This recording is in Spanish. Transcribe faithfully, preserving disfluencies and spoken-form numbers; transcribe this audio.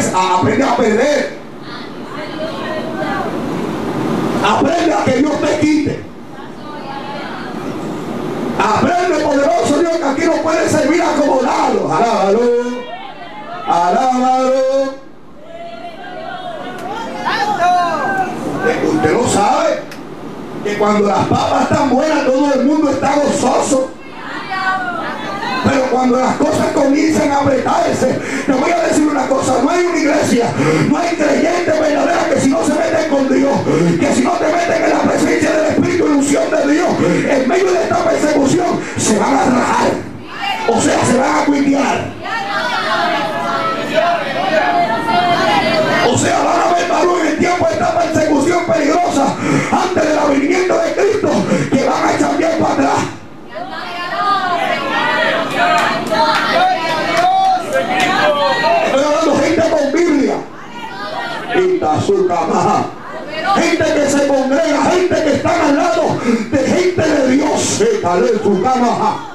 aprende a perder. Aprende a que Dios te quite. Aprende, poderoso Dios, que aquí no puede servir acomodado. Alábalo. Alábalo. Usted lo sabe, que cuando las papas están buenas todo el mundo está gozoso. Pero cuando las cosas comienzan a apretarse, te voy a decir una cosa: no hay una iglesia, no hay creyente verdadera que si no se meten con Dios, que si no te meten en la presencia del Espíritu y unción de Dios, en medio de esta persecución se van a rajar, o sea, se van a cuitear, o sea, van a ver varón en el tiempo de esta persecución peligrosa antes del advenimiento de Cristo, que van a echar bien para atrás. Estoy hablando de gente con Biblia, gente que se congrega, gente que está al lado de gente de Dios.